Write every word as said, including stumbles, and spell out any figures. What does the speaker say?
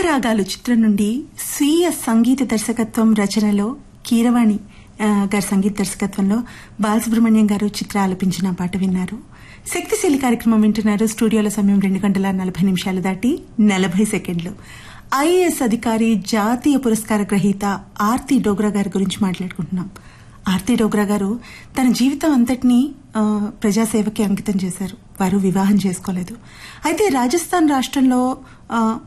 రాగాలు చిత్రం నుండి స్వీయ సంగీత దర్శకత్వం రచనలో కీరవాణి గారి సంగీత దర్శకత్వంలో బాలసుబ్రహ్మణ్యం గారు చిత్ర ఆలపించిన పాట విన్నారు. శక్తిశీలి కార్యక్రమం వింటున్నారు. స్టూడియోల సమయం రెండు గంటల నలభై నిమిషాలు దాటి నలభై సెకండ్లు. ఐఏఎస్ అధికారి, జాతీయ పురస్కార గ్రహీత ఆర్తి డోగ్రా గారి గురించి మాట్లాడుకుంటున్నాం. ఆర్తి డోగ్రా గారు తన జీవితం అంతటినీ ప్రజాసేవకి అంకితం చేశారు. వారు వివాహం చేసుకోలేదు. అయితే రాజస్థాన్ రాష్ట్రంలో